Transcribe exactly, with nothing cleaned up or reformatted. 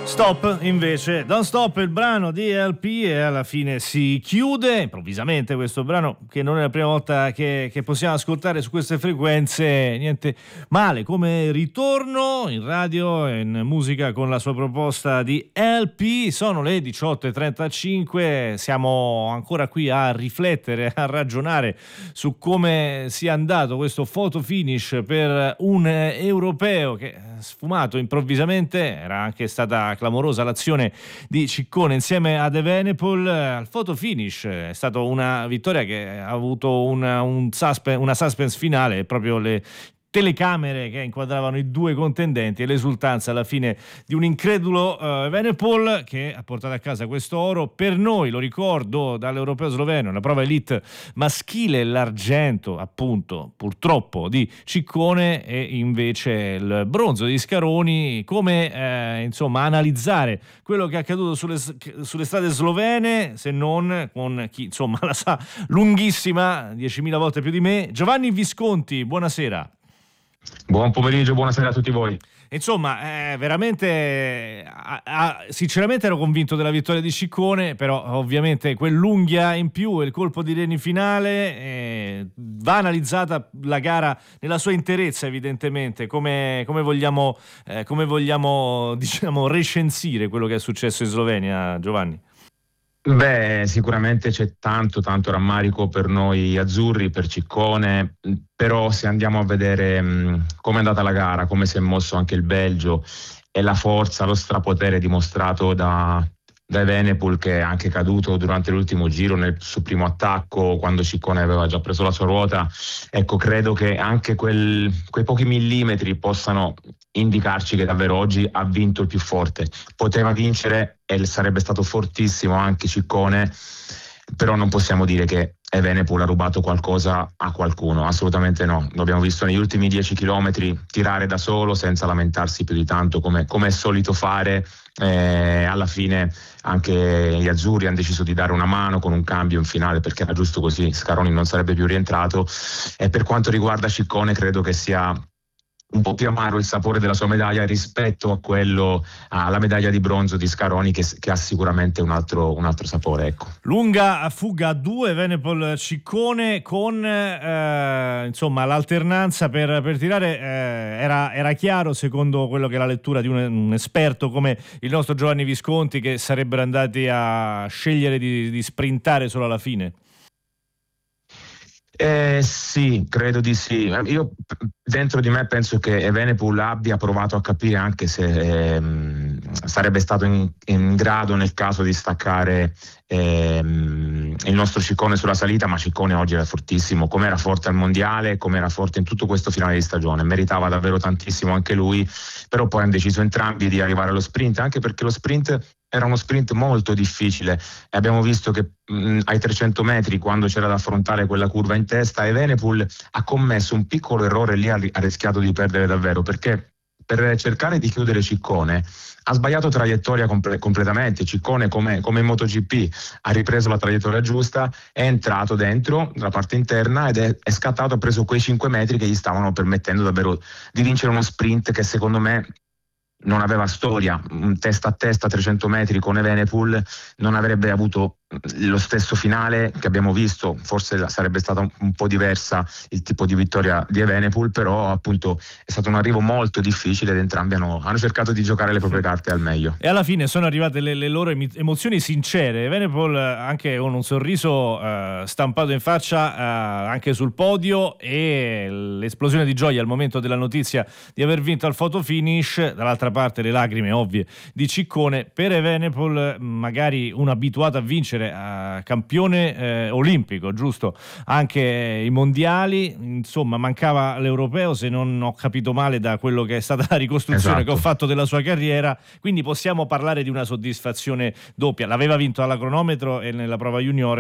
Stop invece, Don't Stop, il brano di E L P, e alla fine si chiude improvvisamente questo brano, che non è la prima volta che, che possiamo ascoltare su queste frequenze. Niente male come ritorno in radio e in musica con la sua proposta di E L P. Sono le diciotto e trentacinque, siamo ancora qui a riflettere, a ragionare su come sia andato questo photo finish per un europeo che sfumato improvvisamente. Era anche stata clamorosa l'azione di Ciccone insieme ad Evenepoel. Al photo finish è stata una vittoria che ha avuto una, un suspense, una suspense finale, proprio le telecamere che inquadravano i due contendenti e l'esultanza alla fine di un incredulo uh, Evenepoel che ha portato a casa questo oro. Per noi, lo ricordo, dall'Europeo sloveno, la prova elite maschile, l'argento appunto purtroppo di Ciccone e invece il bronzo di Scaroni. Come eh, insomma analizzare quello che è accaduto sulle, sulle strade slovene, se non con chi insomma la sa lunghissima diecimila volte più di me. Giovanni Visconti, buonasera. Buon pomeriggio, buonasera a tutti voi. Insomma, eh, veramente, a, a, sinceramente ero convinto della vittoria di Ciccone, però ovviamente quell'unghia in più e il colpo di reni finale, eh, va analizzata la gara nella sua interezza evidentemente, come, come vogliamo, eh, come vogliamo diciamo recensire quello che è successo in Slovenia, Giovanni? Beh, sicuramente c'è tanto tanto rammarico per noi azzurri, per Ciccone, però se andiamo a vedere mh, come è andata la gara, come si è mosso anche il Belgio e la forza, lo strapotere dimostrato da, da Evenepoel, che è anche caduto durante l'ultimo giro nel suo primo attacco quando Ciccone aveva già preso la sua ruota, ecco, credo che anche quel, quei pochi millimetri possano indicarci che davvero oggi ha vinto il più forte. Poteva vincere e sarebbe stato fortissimo anche Ciccone, però non possiamo dire che Evenepoel ha rubato qualcosa a qualcuno, assolutamente no. L'abbiamo visto negli ultimi dieci chilometri tirare da solo senza lamentarsi più di tanto, come, come è solito fare. Eh, alla fine anche gli azzurri hanno deciso di dare una mano con un cambio in finale, perché era giusto così, Scaroni non sarebbe più rientrato. E per quanto riguarda Ciccone, credo che sia un po' più amaro il sapore della sua medaglia rispetto a quello, alla medaglia di bronzo di Scaroni, che, che ha sicuramente un altro, un altro sapore, ecco. Lunga fuga a due, Evenepoel Ciccone, con eh, insomma l'alternanza per, per tirare, eh, era, era chiaro, secondo quello che è la lettura di un, un esperto come il nostro Giovanni Visconti, che sarebbero andati a scegliere di, di sprintare solo alla fine? Eh, sì, credo di sì. Io dentro di me penso che Evenepoel abbia provato a capire anche se ehm, sarebbe stato in, in grado nel caso di staccare ehm, il nostro Ciccone sulla salita, ma Ciccone oggi era fortissimo, come era forte al mondiale, come era forte in tutto questo finale di stagione, meritava davvero tantissimo anche lui, però poi hanno deciso entrambi di arrivare allo sprint, anche perché lo sprint era uno sprint molto difficile e abbiamo visto che mh, ai trecento metri, quando c'era da affrontare quella curva in testa, Evenepoel ha commesso un piccolo errore, lì ha, ha rischiato di perdere davvero, perché per cercare di chiudere Ciccone ha sbagliato traiettoria comple- completamente. Ciccone, come, come in MotoGP, ha ripreso la traiettoria giusta, è entrato dentro la parte interna ed è, è scattato, ha preso quei cinque metri che gli stavano permettendo davvero di vincere uno sprint che secondo me non aveva storia. Testa a testa trecento metri con Evenepoel non avrebbe avuto lo stesso finale che abbiamo visto, forse sarebbe stata un po' diversa il tipo di vittoria di Evenepoel, però appunto è stato un arrivo molto difficile ed entrambi hanno, hanno cercato di giocare le proprie carte al meglio. E alla fine sono arrivate le, le loro emozioni sincere. Evenepoel anche con un sorriso eh, stampato in faccia eh, anche sul podio, e l'esplosione di gioia al momento della notizia di aver vinto al photo finish. Dall'altra parte le lacrime ovvie di Ciccone. Per Evenepoel, magari un abituato a vincere, a campione eh, olimpico, giusto, anche i mondiali, insomma mancava l'europeo, se non ho capito male, da quello che è stata la ricostruzione, esatto, che ho fatto della sua carriera, quindi possiamo parlare di una soddisfazione doppia. L'aveva vinto alla cronometro e nella prova junior